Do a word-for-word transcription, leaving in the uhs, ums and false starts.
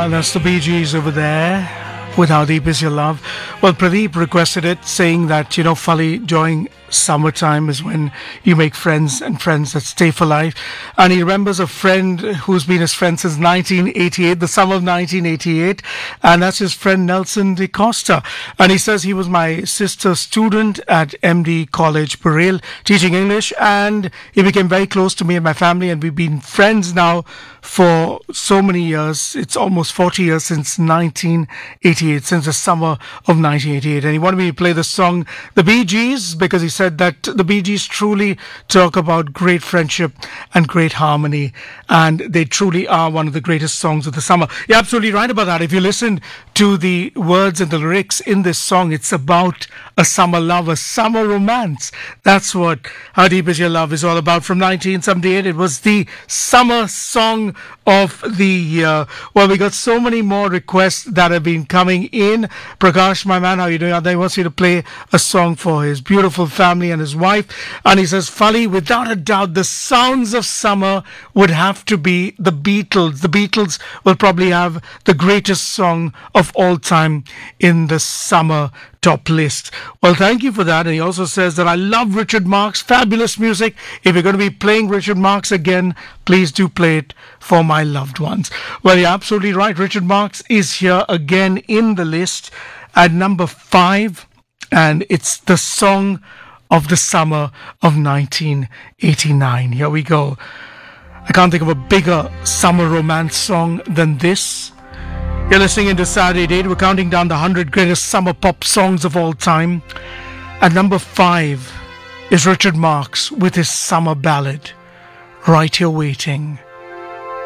Yeah, that's the Bee Gees over there with How Deep Is Your Love. Well, Pradeep requested it, saying that, you know, Fali, during summertime is when you make friends, and friends that stay for life. And he remembers a friend who's been his friend since nineteen eighty-eight, the summer of nineteen eighty-eight, and that's his friend Nelson De Costa. And he says he was my sister's student at M D College, Parel, teaching English, and he became very close to me and my family, and we've been friends now for so many years. It's almost forty years since nineteen eighty-eight, since the summer of nineteen eighty-eight. And he wanted me to play the song The Bee Gees because he said that the Bee Gees truly talk about great friendship and great harmony, and they truly are one of the greatest songs of the summer. You're absolutely right about that. If you listen to the words and the lyrics in this song, it's about a summer love, a summer romance. That's what How Deep Is Your Love is all about. From nineteen seventy-eight, it was the summer song of the year. Well, we got so many more requests that have been coming in. Prakash, my man, how you doing? He wants you to play a song for his beautiful family and his wife. And he says, Fali, without a doubt, the sounds of summer would have to be the Beatles. The Beatles will probably have the greatest song of all time in the summer top list. Well, thank you for that. And he also says that I love Richard Marx, fabulous music. If you're going to be playing Richard Marx again, please do play it for my loved ones. Well, you're absolutely right. Richard Marx is here again in the list at number five, and it's the song of the summer of nineteen eighty-nine. Here we go. I can't think of a bigger summer romance song than this. You're listening into Saturday Date. We're counting down the one hundred greatest summer pop songs of all time. At number five is Richard Marx with his summer ballad, Right Here Waiting.